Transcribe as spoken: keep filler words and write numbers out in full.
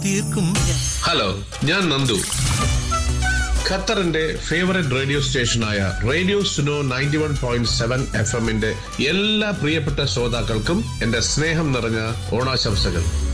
തീർക്കും. ഹലോ, ഞാൻ നന്ദു. ഖത്തറിന്റെ favourite radio സ്റ്റേഷനായ radio Suno ninety one point seven F എമ്മിന്റെ എല്ലാ പ്രിയപ്പെട്ട ശ്രോതാക്കൾക്കും എന്റെ സ്നേഹം നിറഞ്ഞ ഓണാശംസകൾ.